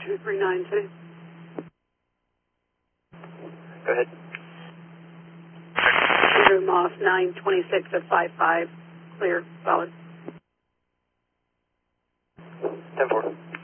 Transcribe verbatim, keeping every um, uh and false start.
two three nine two. Go ahead. Room off nine twenty-six at five five. Clear, solid. ten four.